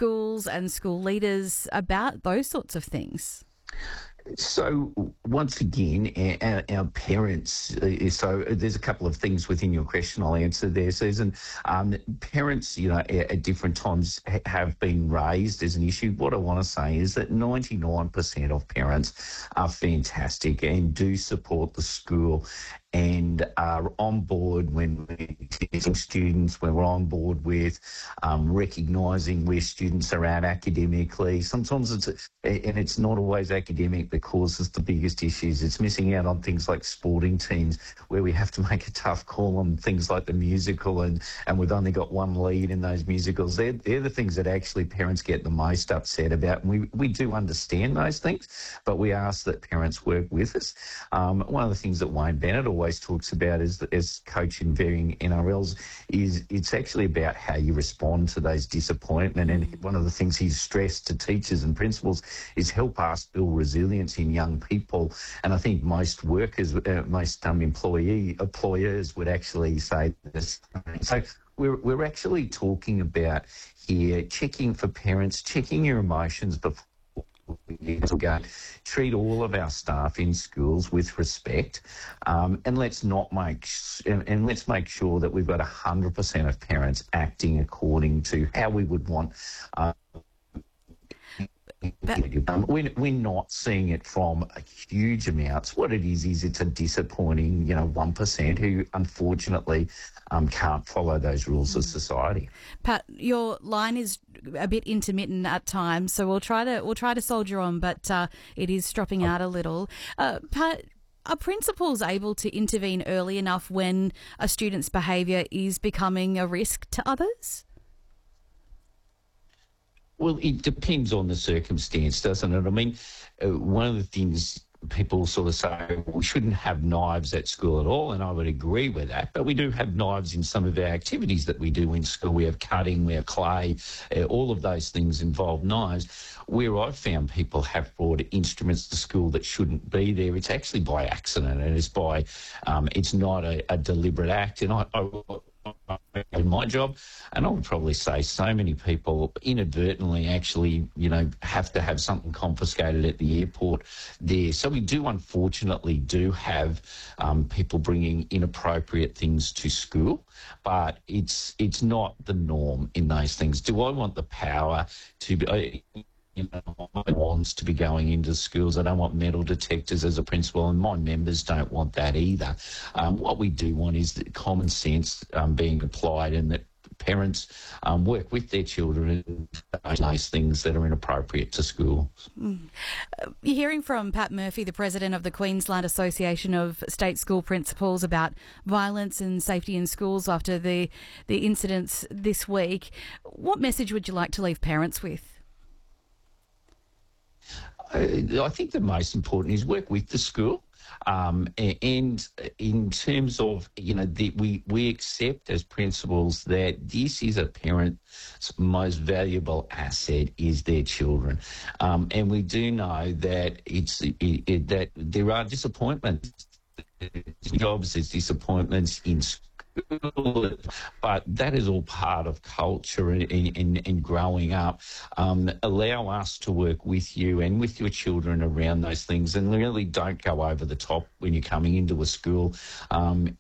schools and school leaders about those sorts of things? So once again, our parents. So there's a couple of things within your question I'll answer there, Susan. Parents, at different times have been raised as an issue. What I want to say is that 99% of parents are fantastic and do support the school and are on board when we're teaching students, when we're on board with recognising where students are at academically. Sometimes it's not always academic that causes the biggest issues. It's missing out on things like sporting teams where we have to make a tough call on things like the musical and we've only got one lead in those musicals. They're the things that actually parents get the most upset about. And we do understand those things, but we ask that parents work with us. One of the things that Wayne Bennett always talks about as coach in varying NRLs is it's actually about how you respond to those disappointment. And one of the things he's stressed to teachers and principals is help us build resilience in young people. And I think most workers, most employers would actually say this. So we're actually talking about here checking for parents, checking your emotions before treat all of our staff in schools with respect, and let's make sure that we've got 100% of parents acting according to how we would want. We're not seeing it from huge amounts. What it is it's a disappointing, 1% who unfortunately can't follow those rules of society. Pat, your line is a bit intermittent at times, so we'll try to soldier on, but it is dropping out a little. Pat, are principals able to intervene early enough when a student's behaviour is becoming a risk to others? Well, it depends on the circumstance, doesn't it? I mean, one of the things people sort of say, we shouldn't have knives at school at all, and I would agree with that, but we do have knives in some of our activities that we do in school. We have cutting, we have clay, all of those things involve knives. Where I've found people have brought instruments to school that shouldn't be there, it's actually by accident, and it's not a deliberate act. And I in my job, and I would probably say so many people inadvertently actually, have to have something confiscated at the airport there. So we unfortunately have people bringing inappropriate things to school, but it's not the norm in those things. Do I want the power to be... I want to be going into schools. I don't want metal detectors as a principal, and my members don't want that either. What we do want is that common sense being applied, and that parents work with their children and those things that are inappropriate to school. You're hearing from Pat Murphy, the president of the Queensland Association of State School Principals, about violence and safety in schools after the incidents this week. What message would you like to leave parents with? I think the most important is work with the school. And in terms of, we accept as principals that this is a parent's most valuable asset is their children. And we do know that that there are disappointments. Jobs, there's disappointments in school. But that is all part of culture and growing up. Allow us to work with you and with your children around those things, and really don't go over the top when you're coming into a school and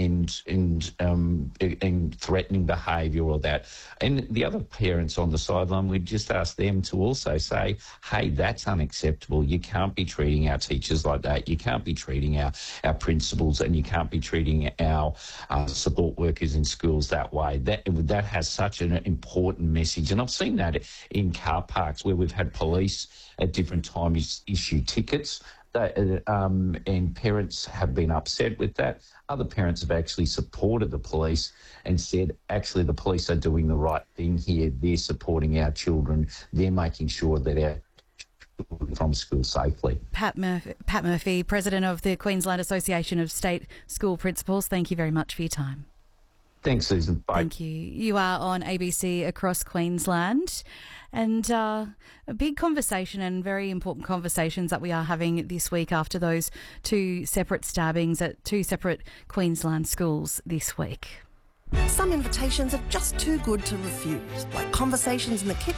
threatening behaviour or that. And the other parents on the sideline, we'd just ask them to also say, hey, that's unacceptable. You can't be treating our teachers like that. You can't be treating our principals, and you can't be treating our support workers in schools that way. That has such an important message. And I've seen that in car parks where we've had police at different times issue tickets, and parents have been upset with that. Other parents have actually supported the police and said, actually, the police are doing the right thing here. They're supporting our children. They're making sure that our from school safely. Pat Murphy, President of the Queensland Association of State School Principals, thank you very much for your time. Thanks, Susan. Bye. Thank you. You are on ABC Across Queensland, and a big conversation and very important conversations that we are having this week after those two separate stabbings at two separate Queensland schools this week. Some invitations are just too good to refuse, like conversations in the kitchen